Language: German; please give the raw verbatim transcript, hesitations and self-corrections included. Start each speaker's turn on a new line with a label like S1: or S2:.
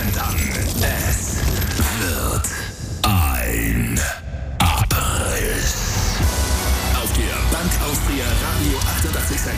S1: dann. Es wird ein Abriss. Auf der Bank Austria Radio achtundachtzig Komma sechs